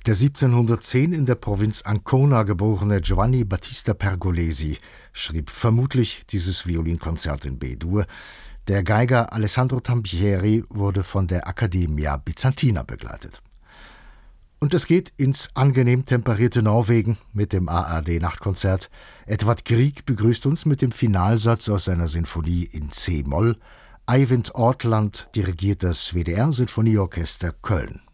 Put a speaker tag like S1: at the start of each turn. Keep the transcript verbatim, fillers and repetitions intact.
S1: Der siebzehnhundertzehn in der Provinz Ancona geborene Giovanni Battista Pergolesi schrieb vermutlich dieses Violinkonzert in B-Dur. Der Geiger Alessandro Tampieri wurde von der Accademia Byzantina begleitet. Und es geht ins angenehm temperierte Norwegen mit dem A R D-Nachtkonzert. Edvard Grieg begrüßt uns mit dem Finalsatz aus seiner Sinfonie in C-Moll. Eivind Ortland dirigiert das W D R-Sinfonieorchester Köln.